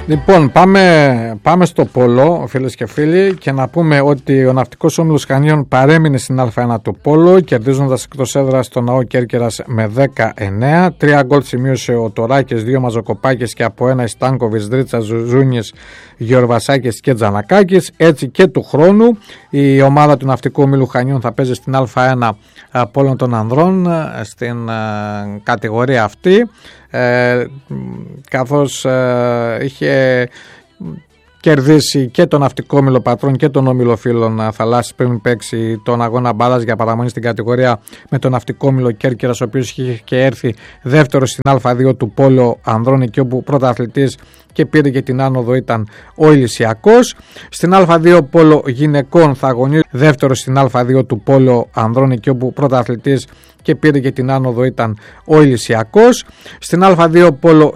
Λοιπόν, πάμε στο πόλο, φίλες και φίλοι, και να πούμε ότι ο Ναυτικός Όμιλος Χανίων παρέμεινε στην Α1 του πόλο, κερδίζοντας εκτός έδρας στο Ναό Κέρκυρας με 19. 3 γκολ σημείωσε ο Τωράκης, 2 Μαζοκοπάκης και από 1 Ιστάνκοβιτς, Δρίτσα, Ζούνιες, Γεωργασάκης και Τζανακάκης. Έτσι και του χρόνου η ομάδα του Ναυτικού Ομίλου Χανίων θα παίζει στην Α1 πόλων των ανδρών στην κατηγορία αυτή, καθώς είχε κερδίσει και τον Ναυτικό Όμιλο Πατρών και τον Όμιλο Φίλων Θαλάσσης πριν παίξει τον αγώνα μπάλας για παραμονή στην κατηγορία με τον Ναυτικό Όμιλο Κέρκυρας, ο οποίος είχε και έρθει δεύτερος στην Α2 του πόλο ανδρών, εκεί όπου πρωταθλητής και πήρε και την άνοδο ήταν ο Ηλυσιακός. Στην Α2 πόλο γυναικών θα αγωνίζει δεύτερος στην Α2 του πόλο ανδρών, εκεί όπου πρωταθλητής και πήρε και την άνοδο ήταν ο Ηλυσιακός. Στην Α2 πόλο